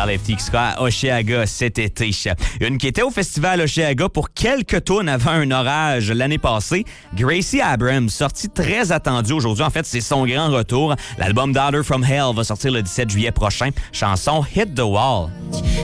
Live qui sera à Oshéaga cet été. Une qui était au festival Oshéaga pour quelques tournes avant un orage l'année passée, Gracie Abrams, sortie très attendue aujourd'hui. En fait, c'est son grand retour. L'album Daughter from Hell va sortir le 17 juillet prochain. Chanson Hit the Wall.